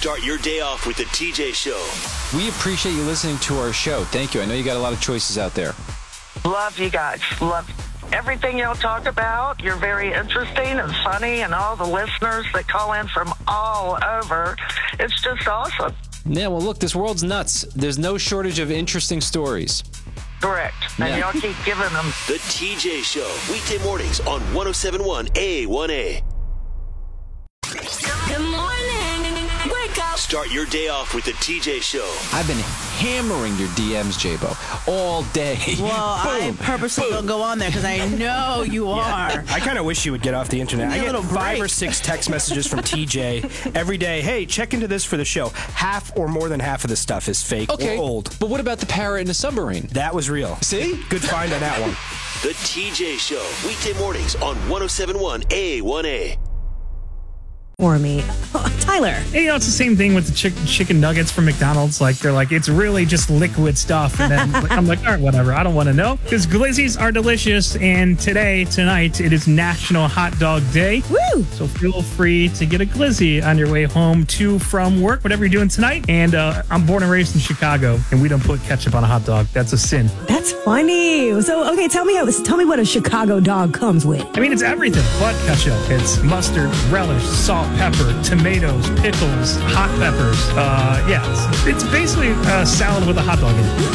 Start your day off with the TJ Show. We appreciate you listening to our show. Thank you. I know you got a lot of choices out there. Love you guys. Love everything y'all talk about. You're very interesting and funny, and all the listeners that call in from all over. It's just awesome. Yeah, well, look, this world's nuts. There's no shortage of interesting stories. Correct. And y'all keep giving them. The TJ Show, weekday mornings on 107.1 A1A. Good morning. Wake up. Start your day off with the TJ Show. I've been hammering your DMs, J-Bo, all day. Well, I purposely don't go on there because I know you are. I kind of wish you would get off the internet. I get 5 or 6 text messages from TJ every day. Hey, check into this for the show. Half or more than half of the stuff is fake or old. But what about the parrot in a submarine? That was real. See? Good find on that one. The TJ Show, weekday mornings on 107.1 A1A. For me. Tyler. And, you know, it's the same thing with the chicken nuggets from McDonald's. Like, they're like, it's really just liquid stuff. And then I'm like, all right, whatever. I don't want to know. Because glizzies are delicious. And tonight, it is National Hot Dog Day. Woo! So feel free to get a glizzy on your way home to, from work, whatever you're doing tonight. And I'm born and raised in Chicago, and we don't put ketchup on a hot dog. That's a sin. That's funny. So, okay, tell me what a Chicago dog comes with. I mean, it's everything but ketchup. It's mustard, relish, salt, pepper, tomatoes, pickles, hot peppers. It's basically a salad with a hot dog in it.